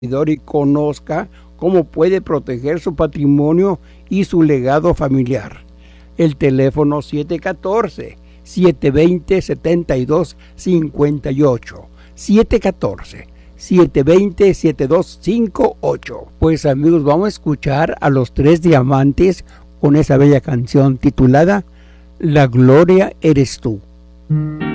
y conozca cómo puede proteger su patrimonio y su legado familiar. El teléfono 714-720-7258. 714-720-7258. Pues amigos, vamos a escuchar a Los Tres Diamantes con esa bella canción titulada La Gloria Eres Tú.